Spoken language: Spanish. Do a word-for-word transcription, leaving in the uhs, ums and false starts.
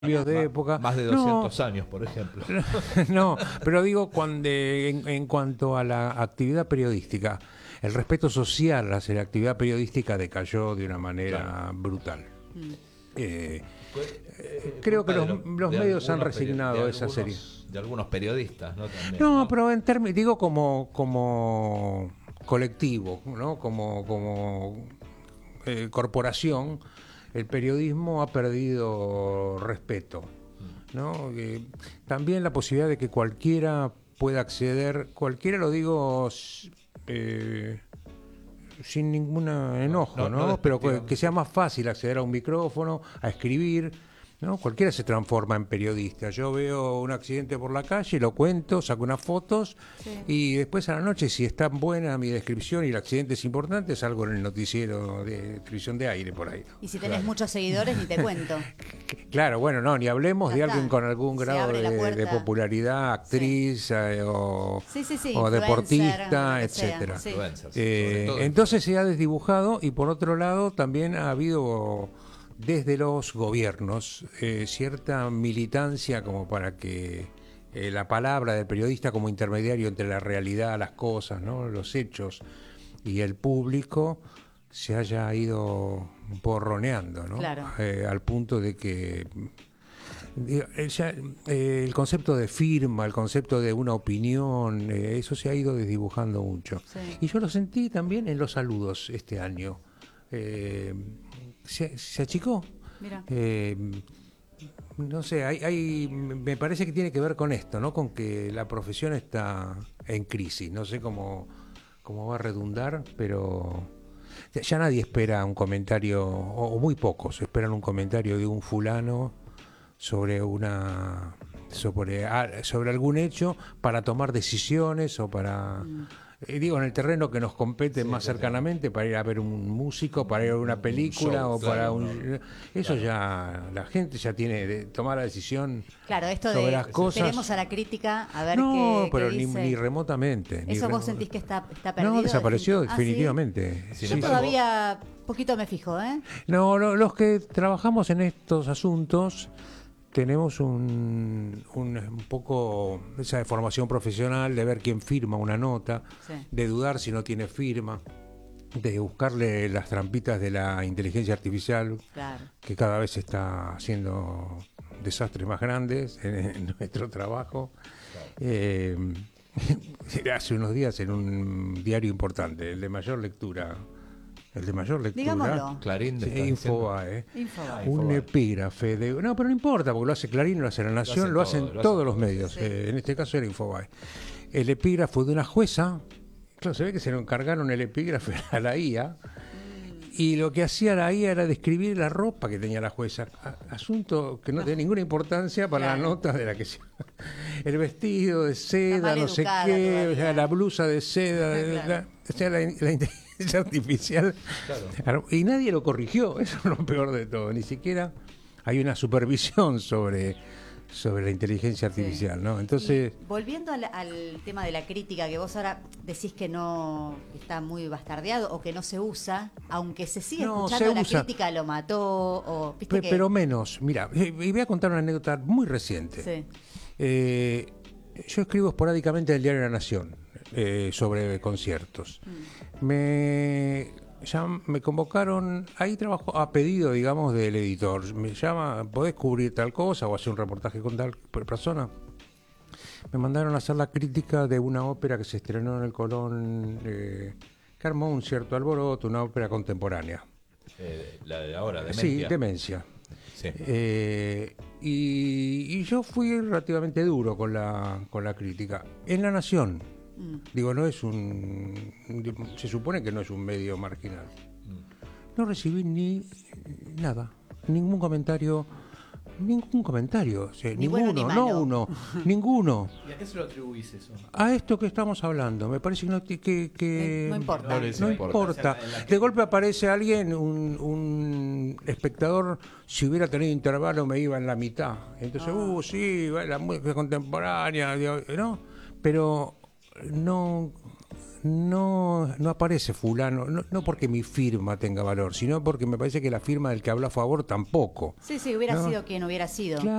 cambios de época. Más de doscientos no, años, por ejemplo. No, pero digo, cuando, en, en cuanto a la actividad periodística, el respeto social hacia la actividad periodística decayó de una manera claro. brutal. Mm. Eh, eh, creo que los, los medios han resignado esa serie. De algunos periodistas, ¿no? También, no, ¿no? pero en términos, digo como, como colectivo, ¿no? Como, como eh, corporación, el periodismo ha perdido respeto, ¿no? Eh, también la posibilidad de que cualquiera pueda acceder, cualquiera lo digo eh, sin ningún enojo, ¿no? no, no pero que, que sea más fácil acceder a un micrófono, a escribir, ¿no? Cualquiera se transforma en periodista. Yo veo un accidente por la calle, lo cuento, saco unas fotos sí. y después a la noche, si está buena mi descripción y el accidente es importante, salgo en el noticiero de televisión de aire por ahí. Y si tenés claro. muchos seguidores, ni te cuento. Claro, bueno, no, ni hablemos ya de está. alguien con algún grado de, de popularidad, actriz sí. eh, o, sí, sí, sí. o deportista, etcétera. Sí. Eh, entonces se ha desdibujado y por otro lado también ha habido desde los gobiernos eh, cierta militancia como para que eh, la palabra del periodista como intermediario entre la realidad, las cosas, ¿no? Los hechos y el público se haya ido borroneando, ¿no? Claro. Eh, al punto de que eh, ya, eh, el concepto de firma, el concepto de una opinión, eh, eso se ha ido desdibujando mucho. Sí. Y yo lo sentí también en los saludos este año. Eh, Se, se achicó. Eh, no sé, hay, hay, me parece que tiene que ver con esto, ¿no? Con que la profesión está en crisis. No sé cómo, cómo va a redundar, pero ya nadie espera un comentario, o muy pocos esperan un comentario de un fulano sobre una sobre, sobre algún hecho para tomar decisiones o para... Mm. Eh, digo, en el terreno que nos compete sí, más claro. cercanamente, para ir a ver un músico, para ir a ver una película show, o para claro, un... No. Eso claro. ya, la gente ya tiene de tomar la decisión claro, esto sobre de, las cosas. Esperemos a la crítica a ver no, qué No, pero qué ni, dice. ni remotamente. ¿Eso ni vos rem... sentís que está, está perdido? No, desapareció ¿Ah, definitivamente. ¿sí? Sí, Yo sí, todavía poquito me fijo, ¿eh? No, lo, los que trabajamos en estos asuntos... Tenemos un, un, un poco esa de formación profesional, de ver quién firma una nota, sí. de dudar si no tiene firma, de buscarle las trampitas de la inteligencia artificial, claro. que cada vez está haciendo desastres más grandes en, en nuestro trabajo. Claro. Eh, hace unos días en un diario importante, el de mayor lectura, el de mayor lectura, digámoslo. Clarín, sí, Infobae, Infobae, un epígrafe de... No, pero no importa, porque lo hace Clarín, lo hace La Nación, lo, hace lo hacen todo, todos lo los medios, sí. eh, en este caso era Infobae. El epígrafo de una jueza, claro, se ve que se lo encargaron el epígrafe a la I A, y lo que hacía la I A era describir la ropa que tenía la jueza, asunto que no tenía ninguna importancia para claro. la nota de la que se... El vestido de seda, no sé qué, o sea, la blusa de seda, claro. la, o sea, la, la inteligencia artificial, claro. y nadie lo corrigió, eso es lo peor de todo, ni siquiera hay una supervisión sobre... sobre la inteligencia artificial, sí. ¿no? Entonces, y volviendo al, al tema de la crítica, que vos ahora decís que no que está muy bastardeado o que no se usa, aunque se sigue no, escuchando se la usa. Crítica lo mató o ¿viste Pe, que... pero menos. Mira, y voy a contar una anécdota muy reciente. Sí. Eh, yo escribo esporádicamente en el Diario de la Nación eh, sobre conciertos. Mm. Me ya me convocaron, ahí trabajo a pedido, digamos, del editor. Me llama, ¿podés cubrir tal cosa o hacer un reportaje con tal persona? Me mandaron a hacer la crítica de una ópera que se estrenó en el Colón, eh, que armó un cierto alboroto, una ópera contemporánea. Eh, la de ahora, Demencia. Sí, Demencia. Sí. Eh, y, y yo fui relativamente duro con la, con la crítica. En La Nación, mm. digo, no es un... se supone que no es un medio marginal. Mm. No recibí ni nada, ningún comentario, ningún comentario, o sea, ninguno, bueno, no uno, ninguno. ¿Y a qué se lo atribuís eso? A esto que estamos hablando, me parece que no, que, que no importa. No, no importa. De golpe aparece alguien, un, un espectador, si hubiera tenido intervalo me iba en la mitad. Entonces, ah. uh, sí, la música contemporánea, ¿no? Pero no, no, no aparece fulano, no, no porque mi firma tenga valor, sino porque me parece que la firma del que habla a favor tampoco. Sí, sí, hubiera ¿no? sido quien hubiera sido. Claro.